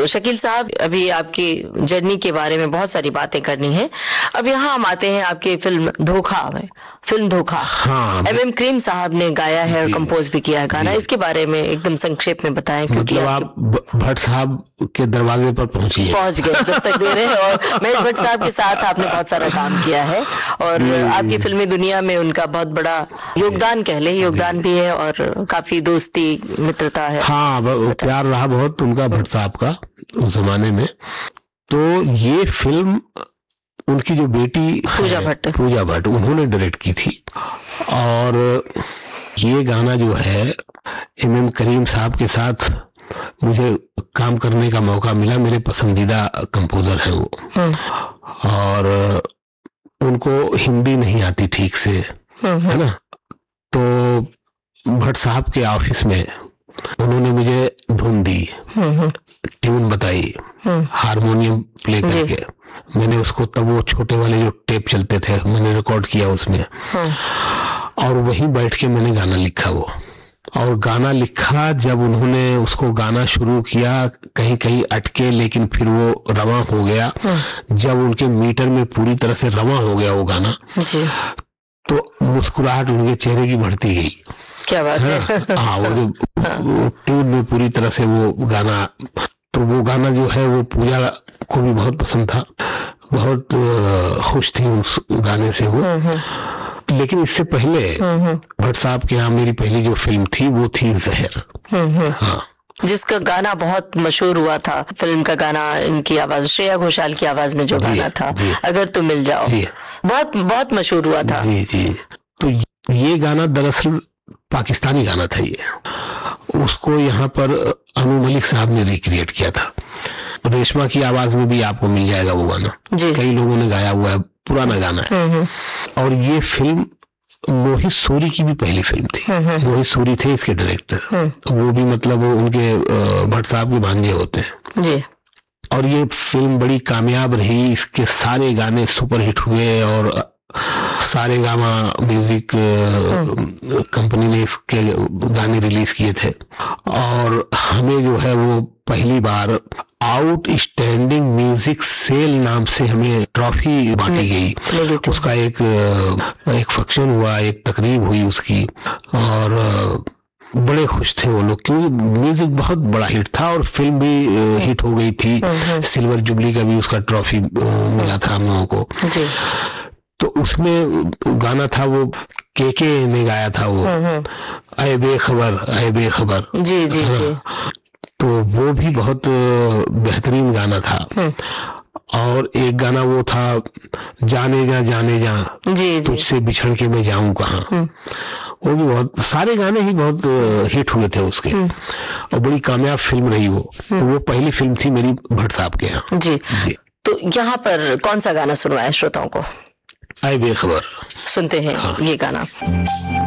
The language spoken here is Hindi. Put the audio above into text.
तो शकील साहब, अभी आपकी जर्नी के बारे में बहुत सारी बातें करनी है। अब यहाँ हम आते हैं आपके फिल्म धोखा में। फिल्म धोखा MM करीम साहब ने गाया है और कंपोज भी किया है गाना। इसके बारे में एकदम संक्षेप में बताएं, क्योंकि मतलब आप भट्ट साहब के दरवाजे पर पहुंच गए, दस्तक दे रहे हैं। और महेश भट्ट साहब के साथ आपने बहुत सारा काम किया है और आपकी फिल्मी दुनिया में उनका बहुत बड़ा योगदान, कह ले योगदान भी है और काफी दोस्ती मित्रता है। हाँ, प्यार रहा बहुत उनका भट्ट साहब का उस जमाने में। तो ये फिल्म उनकी जो बेटी पूजा भट्ट उन्होंने डायरेक्ट की थी। और ये गाना जो है MM करीम साहब के साथ मुझे काम करने का मौका मिला। मेरे पसंदीदा कंपोजर हैं वो, और उनको हिंदी नहीं आती ठीक से, है ना। तो भट्ट साहब के ऑफिस में उन्होंने मुझे धुन दी, ट्यून बताई, हारमोनियम प्ले करके। मैंने उसको, तब वो छोटे वाले जो टेप चलते थे, मैंने रिकॉर्ड किया उसमें, और वहीं बैठ के मैंने गाना लिखा वो। और गाना लिखा, जब उन्होंने उसको गाना शुरू किया, कहीं कहीं अटके, लेकिन फिर वो रवां हो गया। जब उनके मीटर में पूरी तरह से रवां हो गया वो गाना, तो मुस्कुराहट उनके चेहरे की बढ़ती गई। क्या बात है। हाँ, वो जो ट्यून में पूरी तरह से वो गाना, तो वो गाना जो है वो पूजा को भी बहुत पसंद था, बहुत खुश थी उस गाने से वो। लेकिन इससे पहले भट्ट साहब के यहाँ मेरी पहली जो फिल्म थी वो थी जहर, हाँ, जिसका गाना बहुत मशहूर हुआ था। फिल्म का गाना, इनकी आवाज, श्रेया घोषाल की आवाज में जो गाना था, अगर तुम मिल जाओ, बहुत बहुत मशहूर हुआ था। जी। तो ये गाना दरअसल पाकिस्तानी गाना था। ये उसको यहाँ पर अनु मलिक साहब ने रिक्रिएट किया था। रेशमा की आवाज में भी आपको मिल जाएगा वो गाना, कई लोगों ने गाया हुआ है, पुराना गाना है। और ये फिल्म मोहित सूरी की भी पहली फिल्म थी। मोहित सूरी थे इसके डायरेक्टर, वो भी मतलब उनके भट्ट साहब के भांजे होते हैं जी। और ये फिल्म बड़ी कामयाब रही, इसके सारे गाने सुपरहिट हुए, और सारे गामा म्यूजिक कंपनी ने इसके गाने रिलीज किए थे। और हमें जो है वो पहली बार आउटस्टैंडिंग म्यूजिक सेल नाम से हमें ट्रॉफी बांटी गई। उसका एक फंक्शन हुआ, एक तकरीब हुई उसकी, और बड़े खुश थे वो लोग, क्योंकि म्यूजिक बहुत बड़ा हिट था और फिल्म भी हिट हो गई थी। सिल्वर जुबली का भी उसका ट्रॉफी मिला था हम लोगों को। तो उसमें गाना था वो के ने गाया था वो, ऐ बेखबर जी। तो वो भी बहुत बेहतरीन गाना था। और एक गाना वो था, जाने जा तुझसे बिछड़ के मैं जाऊं कहाँ, वो भी बहुत, सारे गाने ही बहुत हिट हुए थे उसके, और बड़ी कामयाब फिल्म रही वो। तो वो पहली फिल्म थी मेरी भट्ट साहब के यहाँ जी। तो यहाँ पर कौन सा गाना सुनवाया श्रोताओं को? ऐ बेखबर सुनते हैं ये गाना।